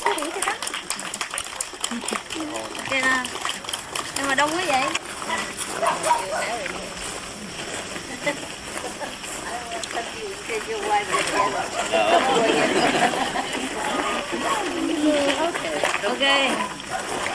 cái đĩa cho đó. Kìa nè. Nhưng mà đông quá vậy. Ok.